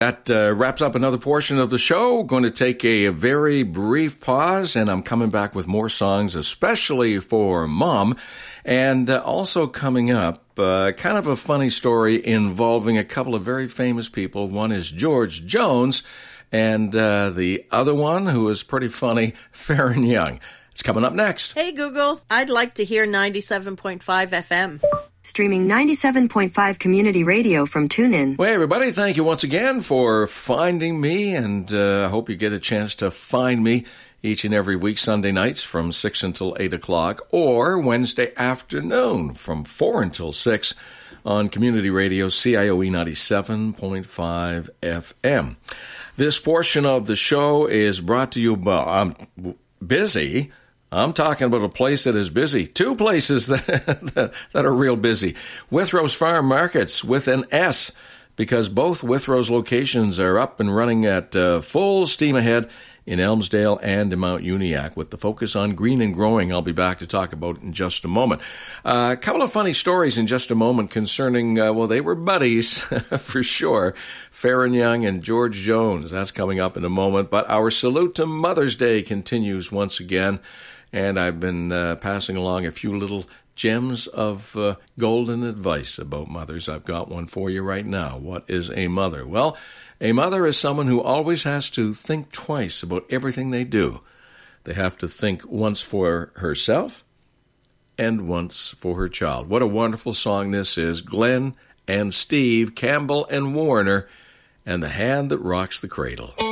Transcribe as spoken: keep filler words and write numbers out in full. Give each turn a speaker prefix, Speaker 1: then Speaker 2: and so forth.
Speaker 1: That uh, wraps up another portion of the show. Going to take a, a very brief pause, and I'm coming back with more songs, especially for Mom. And uh, also coming up, uh, kind of a funny story involving a couple of very famous people. One is George Jones, and uh, the other one, who is pretty funny, Farron Young. It's coming up next.
Speaker 2: Hey, Google, I'd like to hear ninety-seven point five F M.
Speaker 3: Streaming ninety-seven point five Community Radio from TuneIn.
Speaker 1: Well, hey, everybody, thank you once again for finding me, and uh, I hope you get a chance to find me each and every week, Sunday nights from six until eight o'clock, or Wednesday afternoon from four until six on Community Radio, C I O E ninety-seven point five F M. This portion of the show is brought to you by, I'm busy, I'm talking about a place that is busy. Two places that, that, that are real busy. Withrow's Farm Markets with an S, because both Withrow's locations are up and running at uh, full steam ahead in Elmsdale and in Mount Uniac, with the focus on green and growing. I'll be back to talk about it in just a moment. Uh, a couple of funny stories in just a moment concerning, uh, well, they were buddies for sure. Farron Young and George Jones. That's coming up in a moment. But our salute to Mother's Day continues once again. And I've been uh, passing along a few little gems of uh, golden advice about mothers. I've got one for you right now. What is a mother? Well, a mother is someone who always has to think twice about everything they do. They have to think once for herself and once for her child. What a wonderful song this is. Glenn and Steve, Campbell and Warner, and The Hand That Rocks the Cradle.